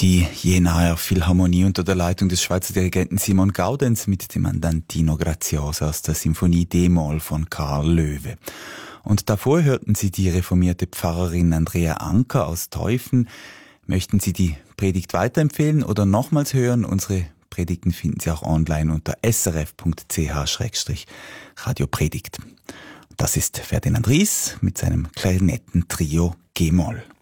Die Jenaer Philharmonie unter der Leitung des Schweizer Dirigenten Simon Gaudenz mit dem Andantino Grazioso aus der Sinfonie D-Moll von Karl Loewe. Und davor hörten Sie die reformierte Pfarrerin Andrea Anker aus Teufen. Möchten Sie die Predigt weiterempfehlen oder nochmals hören? Unsere Predigten finden Sie auch online unter srf.ch/radiopredigt. Das ist Ferdinand Ries mit seinem Klarinettentrio G-Moll.